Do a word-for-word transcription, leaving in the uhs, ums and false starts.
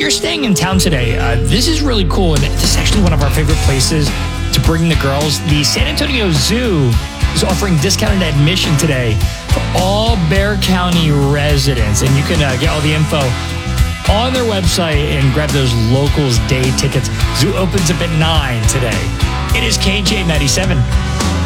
you're staying in town today, uh, this is really cool. And this is actually one of our favorite places to bring the girls. The San Antonio Zoo is offering discounted admission today for all Bexar County residents. And you can uh, get all the info on their website and grab those locals day tickets. Zoo opens up at nine today. It is K J ninety-seven.